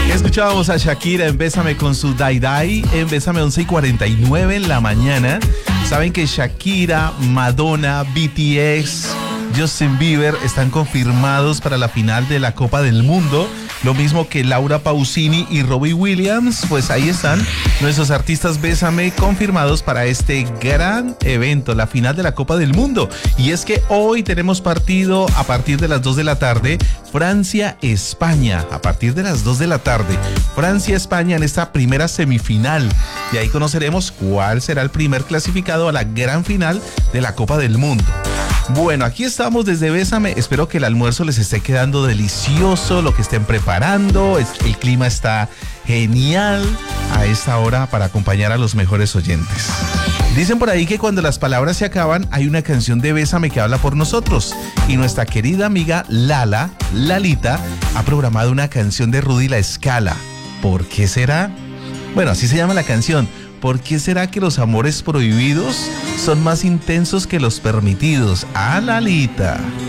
Escuchábamos a Shakira en Bésame con su Dai Dai en Bésame 11:49 en la mañana. Saben que Shakira, Madonna, BTS, Justin Bieber están confirmados para la final de la Copa del Mundo. Lo mismo que Laura Pausini y Robbie Williams. Pues ahí están nuestros artistas Bésame confirmados para este gran evento, la final de la Copa del Mundo. Y es que hoy tenemos partido a partir de las 2 de la tarde. Francia-España, a partir de las 2 de la tarde. Francia-España en esta primera semifinal. Y ahí conoceremos cuál será el primer clasificado a la gran final de la Copa del Mundo. Bueno, aquí estamos desde Bésame. Espero que el almuerzo les esté quedando delicioso, lo que estén preparando. El clima está genial a esta hora para acompañar a los mejores oyentes. Dicen por ahí que cuando las palabras se acaban, hay una canción de Bésame que habla por nosotros. Y nuestra querida amiga Lalita, ha programado una canción de Rudy La Scala. ¿Por qué será? Bueno, así se llama la canción. ¿Por qué será que los amores prohibidos son más intensos que los permitidos? ¡Ah, Lalita!